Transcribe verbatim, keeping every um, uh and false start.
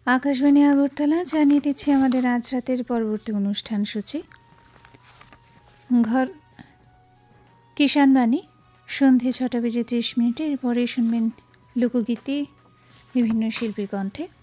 আকাশবাণী আগরতলা জানিয়ে দিচ্ছি আমাদের আজ রাতের পরবর্তী অনুষ্ঠান সূচি। ঘর কিষাণবাণী সন্ধে ছটা বেজে ত্রিশ মিনিটে। এরপরে শুনবেন লোকগীতি বিভিন্ন শিল্পীর কণ্ঠে।